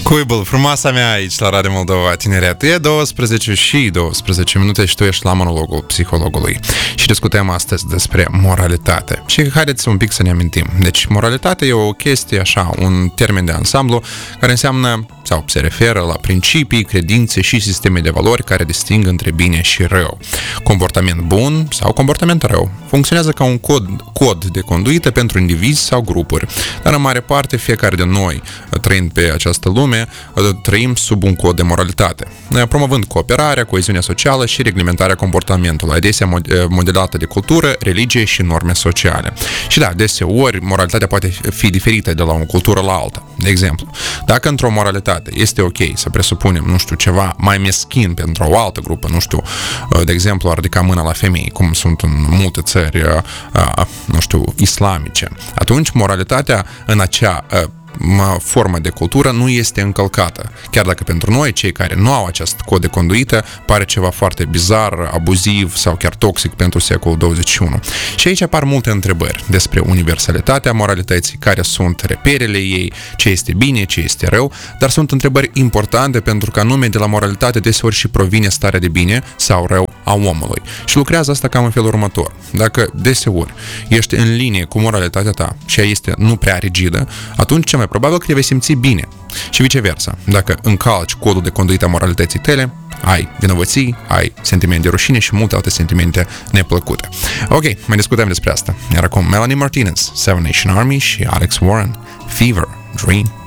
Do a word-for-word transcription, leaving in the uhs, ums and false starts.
Cuibul, frumoasa mea aici la Radio Moldova Tineret. E douăsprezece și douăsprezece minute și tu ești la monologul psihologului. Și discutăm astăzi despre moralitate. Și haideți un pic să ne amintim. Deci, moralitatea e o chestie, așa, un termen de ansamblu care înseamnă sau se referă la principii, credințe și sisteme de valori care disting între bine și rău. Comportament bun sau comportament rău funcționează ca un cod, cod de conduită pentru indivizi sau grupuri, dar în mare parte fiecare de noi, trăind pe această lume, trăim sub un cod de moralitate, promovând cooperarea, coeziunea socială și reglementarea comportamentului, adesea modelată de cultură, religie și norme sociale. Și da, deseori moralitatea poate fi diferită de la o cultură la alta. De exemplu, dacă într-o moralitate este ok să presupunem, nu știu, ceva mai meschin pentru o altă grupă, nu știu, de exemplu, a ridica mâna la femei, cum sunt în multe țări, nu știu, islamice, atunci moralitatea în acea formă de cultură nu este încălcată. Chiar dacă pentru noi, cei care nu au acest cod de conduită, pare ceva foarte bizar, abuziv sau chiar toxic pentru secolul douăzeci și unu. Și aici apar multe întrebări despre universalitatea moralității, care sunt reperele ei, ce este bine, ce este rău, dar sunt întrebări importante pentru că anume de la moralitate deseori și provine starea de bine sau rău a omului. Și lucrează asta cam în felul următor. Dacă deseori ești în linie cu moralitatea ta și ea este nu prea rigidă, atunci cel mai probabil că te vei simți bine. Și viceversa. Dacă încalci codul de conduită a moralității tale, ai vinovății, ai sentiment de rușine și multe alte sentimente neplăcute. Ok, mai discutăm despre asta. Iar acum Melanie Martinez, Seven Nation Army și Alex Warren, Fever Dream.